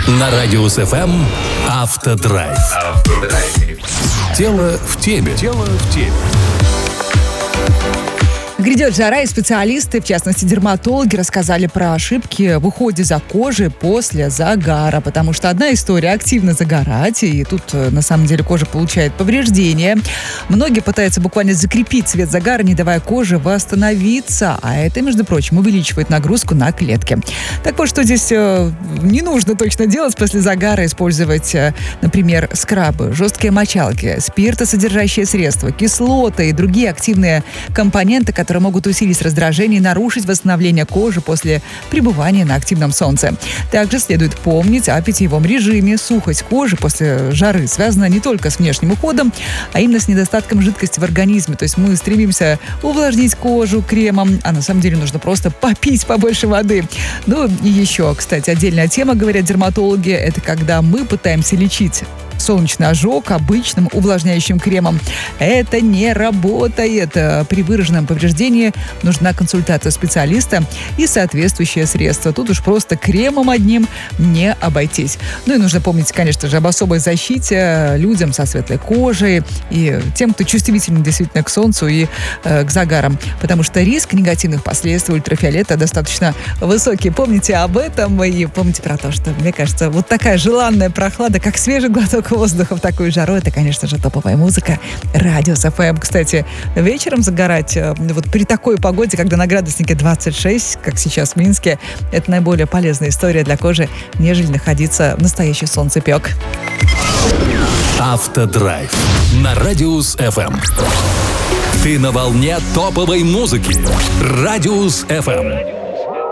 На Радиус ФМ Автодрайв. Тело в теме. Грядет жара, и специалисты, в частности дерматологи, рассказали про ошибки в уходе за кожей после загара. Потому что одна история — активно загорать, и тут на самом деле кожа получает повреждения. Многие пытаются буквально закрепить цвет загара, не давая коже восстановиться. А это, между прочим, увеличивает нагрузку на клетки. Так вот, что здесь не нужно точно делать после загара? Использовать, например, скрабы, жесткие мочалки, спиртосодержащие средства, кислоты и другие активные компоненты, которые могут усилить раздражение и нарушить восстановление кожи после пребывания на активном солнце. Также следует помнить о питьевом режиме. Сухость кожи после жары связана не только с внешним уходом, а именно с недостатком жидкости в организме. То есть мы стремимся увлажнить кожу кремом, а на самом деле нужно просто попить побольше воды. Ну и еще, кстати, отдельная тема, говорят дерматологи, это когда мы пытаемся лечить солнечный ожог обычным увлажняющим кремом. Это не работает. При выраженном повреждении нужна консультация специалиста и соответствующее средство. Тут уж просто кремом одним не обойтись. Ну и нужно помнить, конечно же, об особой защите людям со светлой кожей и тем, кто чувствителен действительно к солнцу и к загарам. Потому что риск негативных последствий ультрафиолета достаточно высокий. Помните об этом и помните про то, что, мне кажется, вот такая желанная прохлада, как свежий глоток воздуха в такую жару, это, конечно же, топовая музыка. Радиус ФМ. Кстати, вечером загорать вот при такой погоде, когда на градуснике 26, как сейчас в Минске, это наиболее полезная история для кожи, нежели находиться в настоящий солнцепек. Автодрайв на Радиус ФМ. Ты на волне топовой музыки. Радиус ФМ.